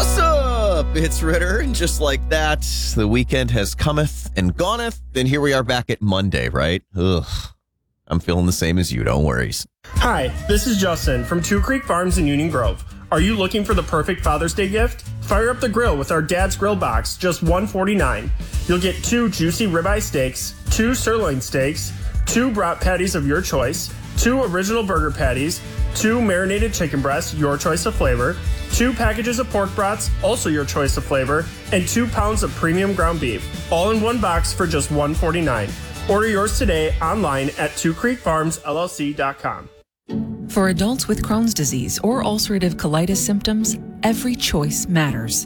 What's up? It's Ritter, and just like that, the weekend has cometh and goneth, and here we are back at Monday, right? Ugh. I'm feeling the same as you, don't worry. Hi, this is Justin from Two Creek Farms in Union Grove. Are you looking for the perfect Father's Day gift? Fire up the grill with our Dad's Grill box, just $149. You'll get 2 juicy ribeye steaks, 2 sirloin steaks, 2 brat patties of your choice, 2 original burger patties, 2 marinated chicken breasts, your choice of flavor, 2 packages of pork brats, also your choice of flavor, and 2 pounds of premium ground beef, all in one box for just $149. Order yours today online at twocreekfarmsllc.com. For adults with Crohn's disease or ulcerative colitis symptoms, every choice matters.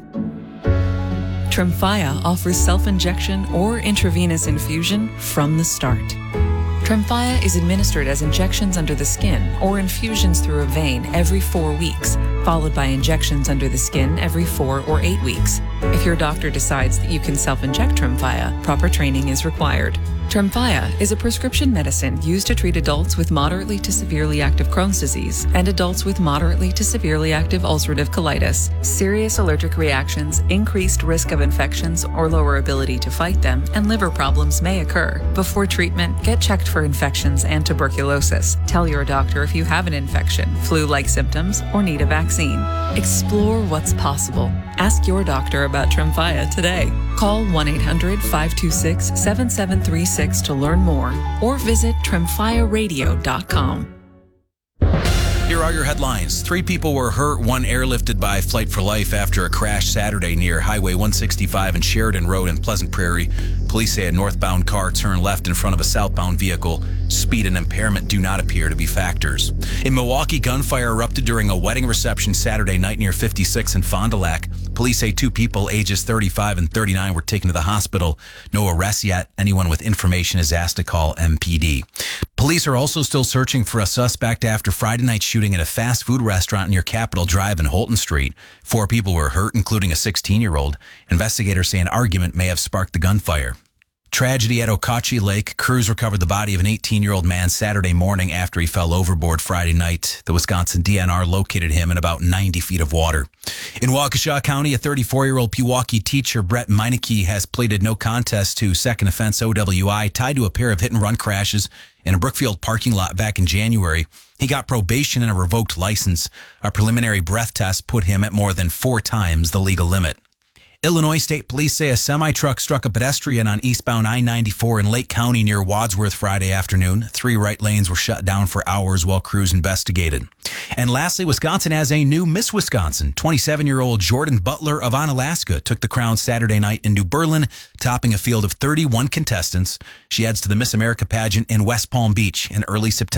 Tremfya offers self-injection or intravenous infusion from the start. Tremfya is administered as injections under the skin or infusions through a vein every 4 weeks, followed by injections under the skin every 4 or 8 weeks. If your doctor decides that you can self-inject Tremfya, proper training is required. Tremfya is a prescription medicine used to treat adults with moderately to severely active Crohn's disease and adults with moderately to severely active ulcerative colitis. Serious allergic reactions, increased risk of infections or lower ability to fight them, and liver problems may occur. Before treatment, get checked for infections and tuberculosis. Tell your doctor if you have an infection, flu-like symptoms, or need a vaccine. Explore what's possible. Ask your doctor about Tremfya today. Call 1-800-526-7736 to learn more or visit tremfyaradio.com. Here are your headlines. 3 people were hurt, 1 airlifted by Flight for Life after a crash Saturday near Highway 165 and Sheridan Road in Pleasant Prairie. Police say a northbound car turned left in front of a southbound vehicle. Speed and impairment do not appear to be factors. In Milwaukee, gunfire erupted during a wedding reception Saturday night near 56 in Fond du Lac. Police say 2 people ages 35 and 39 were taken to the hospital. No arrests yet. Anyone with information is asked to call MPD. Police are also still searching for a suspect after Friday night shooting at a fast food restaurant near Capitol Drive and Holton Street. 4 people were hurt, including a 16-year-old. Investigators say an argument may have sparked the gunfire. Tragedy at Okauchee Lake. Crews recovered the body of an 18-year-old man Saturday morning after he fell overboard Friday night. The Wisconsin DNR located him in about 90 feet of water. In Waukesha County, a 34-year-old Pewaukee teacher, Brett Meineke, has pleaded no contest to second offense OWI tied to a pair of hit-and-run crashes in a Brookfield parking lot back in January. He got probation and a revoked license. A preliminary breath test put him at more than 4 times the legal limit. Illinois State Police say a semi-truck struck a pedestrian on eastbound I-94 in Lake County near Wadsworth Friday afternoon. 3 right lanes were shut down for hours while crews investigated. And lastly, Wisconsin has a new Miss Wisconsin. 27-year-old Jordan Butler of Onalaska took the crown Saturday night in New Berlin, topping a field of 31 contestants. She heads to the Miss America pageant in West Palm Beach in early September.